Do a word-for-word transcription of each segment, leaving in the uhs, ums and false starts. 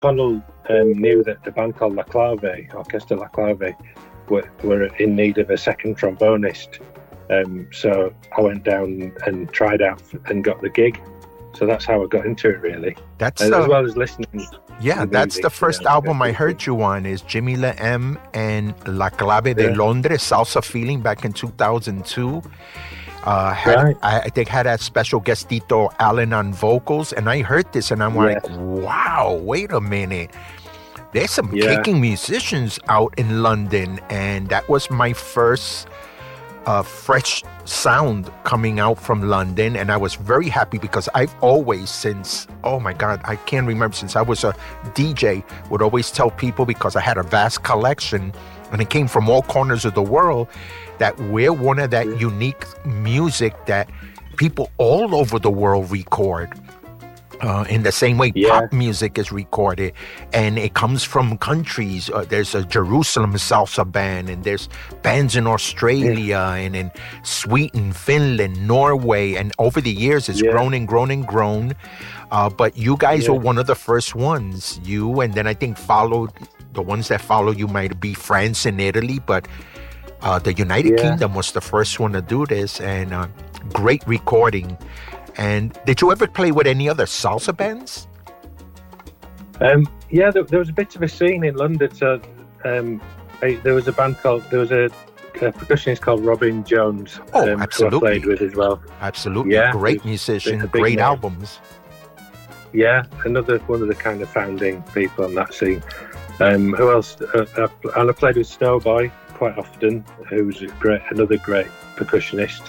Connell um, knew that the band called La Clave, Orchestra La Clave, were, were in need of a second trombonist. Um, so I went down and tried out and got the gig. So that's how I got into it, really. That's as, uh, as well as listening. Yeah, that's music, the first you know, album I heard you on is Jimmy La M and La Clave de yeah. Londres, Salsa Feeling back in two thousand two. Uh, had, right. I, I think had a special guestito Alan on vocals, and I heard this and I'm yeah. like, wow, wait a minute. There's some yeah. kicking musicians out in London, and that was my first uh, fresh sound coming out from London, and I was very happy because I've always since, oh my God, I can't remember, since I was a D J, would always tell people, because I had a vast collection and it came from all corners of the world, that we're one of that unique music that people all over the world record. Uh, in the same way yeah. pop music is recorded, and it comes from countries. Uh, there's a Jerusalem salsa band, and there's bands in Australia yeah. and in Sweden, Finland, Norway, and over the years it's yeah. grown and grown and grown. Uh, but you guys yeah. were one of the first ones. You, and then I think followed, the ones that follow you might be France and Italy, but uh, the United yeah. Kingdom was the first one to do this, and uh, great recording. And did you ever play with any other salsa bands? Um, yeah, there, there was a bit of a scene in London. So um, I, there was a band called, there was a, a percussionist called Robin Jones. Oh, um, absolutely. Who I played with as well. Absolutely. Yeah, great musician, great name. albums. Yeah, another one of the kind of founding people on that scene. Um, who else? Uh, uh, and I played with Snowboy quite often, who's a great, another great percussionist.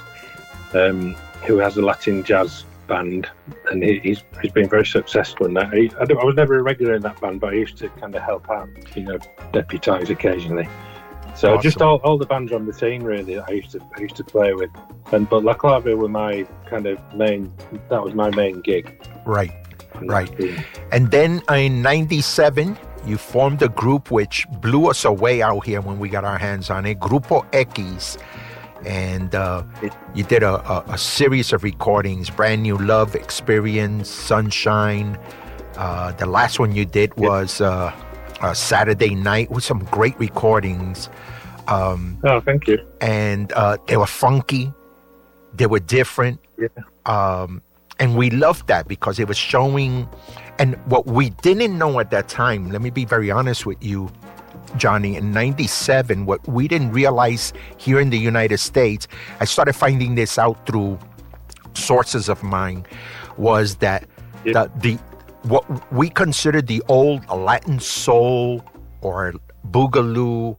Um, who has a Latin jazz band, and he, he's he's been very successful in that. He, I, I was never a regular in that band, but I used to kind of help out, you know, deputise occasionally. So awesome. Just all, all the bands on the scene, really, that I used to I used to play with. And but La Clave were my kind of main. That was my main gig. Right, right. And then in ninety-seven, you formed a group which blew us away out here when we got our hands on it, Grupo X. And uh, you did a, a, a series of recordings, Brand New Love, Experience, Sunshine. Uh, the last one you did was uh, uh, Saturday Night, with some great recordings. Um, oh, thank you. And uh, they were funky. They were different. Yeah. Um, and we loved that because it was showing. And what we didn't know at that time, let me be very honest with you, Johnny, in ninety-seven, what we didn't realize here in the United States, I started finding this out through sources of mine, was that yeah. the, the what we considered the old Latin soul or boogaloo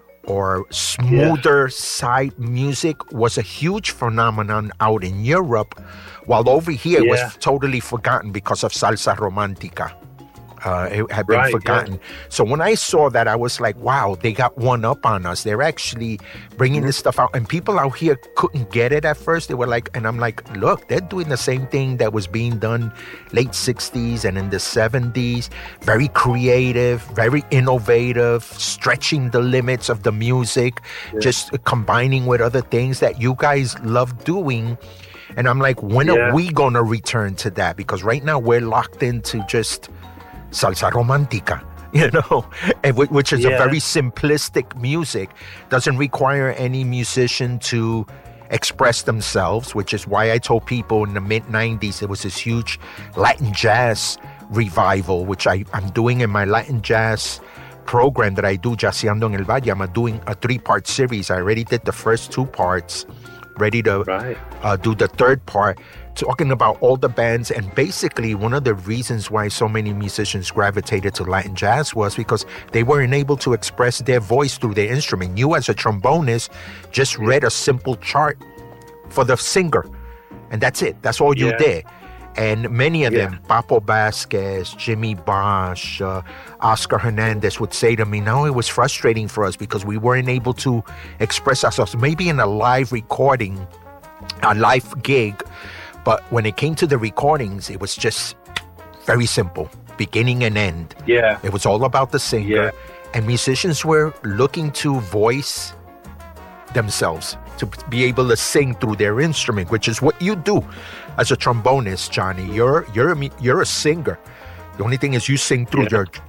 or smoother yeah. side music was a huge phenomenon out in Europe, while over here yeah. it was totally forgotten because of salsa romantica. Uh, it had been right, forgotten. Yeah. So when I saw that, I was like, wow, they got one up on us. They're actually bringing mm-hmm. this stuff out. And people out here couldn't get it at first. They were like, and I'm like, look, they're doing the same thing that was being done late sixties and in the seventies. Very creative, very innovative, stretching the limits of the music, yeah. just combining with other things that you guys love doing. And I'm like, when yeah. are we going to return to that? Because right now we're locked into just salsa romantica, you know, and w- which is yeah. a very simplistic music, doesn't require any musician to express themselves, which is why I told people in the mid nineties there was this huge Latin jazz revival, which I, I'm doing in my Latin jazz program that I do, Jazzeando en el Valle. I'm doing a three-part series. I already did the first two parts, ready to right. uh, do the third part, talking about all the bands. And basically one of the reasons why so many musicians gravitated to Latin jazz was because they weren't able to express their voice through their instrument. You as a trombonist just read a simple chart for the singer, and that's it. That's all you yeah. did. And many of yeah. them, Papo Vasquez, Jimmy Bosch, uh, Oscar Hernandez would say to me, no, it was frustrating for us because we weren't able to express ourselves. Maybe in a live recording, a live gig, but when it came to the recordings, it was just very simple, beginning and end. Yeah. It was all about the singer. Yeah. And musicians were looking to voice themselves, to be able to sing through their instrument, which is what you do as a trombonist, Johnny. You're you're a, you're a singer. The only thing is you sing through Yeah. your